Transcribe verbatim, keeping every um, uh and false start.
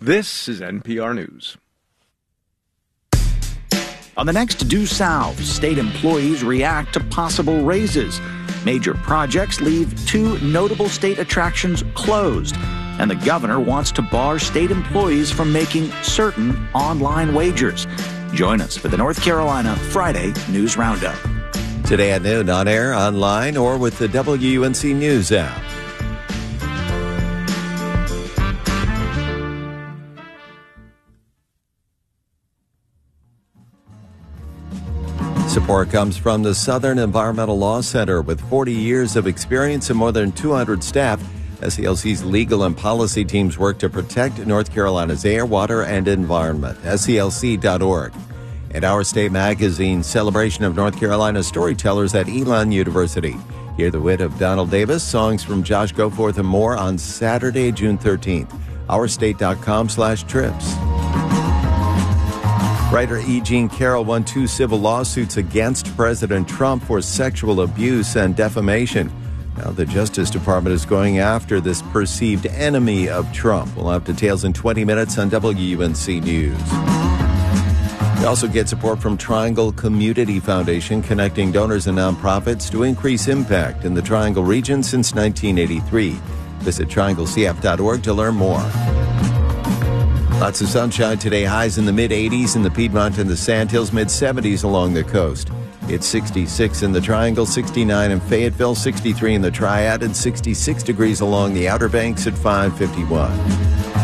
This is N P R News. On the next Due South, state employees react to possible raises. Major projects leave two notable state attractions closed. And the governor wants to bar state employees from making certain online wagers. Join us for the North Carolina Friday News Roundup. Today at noon, on air, online, or with the W U N C News app. Support comes from the Southern Environmental Law Center. With forty years of experience and more than two hundred staff, S E L C's legal and policy teams work to protect North Carolina's air, water, and environment. S E L C dot org. And Our State Magazine's celebration of North Carolina's storytellers at Elon University. Hear the wit of Donald Davis, songs from Josh Goforth, and more on Saturday, June thirteenth. our state dot com slash trips. Writer E. Jean Carroll won two civil lawsuits against President Trump for sexual abuse and defamation. Now the Justice Department is going after this perceived enemy of Trump. We'll have details in twenty minutes on W U N C News. We also get support from Triangle Community Foundation, connecting donors and nonprofits to increase impact in the Triangle region since nineteen eighty-three. Visit triangle c f dot org to learn more. Lots of sunshine today, highs in the mid-eighties in the Piedmont and the Sandhills, mid-seventies along the coast. It's sixty-six in the Triangle, sixty-nine in Fayetteville, sixty-three in the Triad, and sixty-six degrees along the Outer Banks at five fifty-one.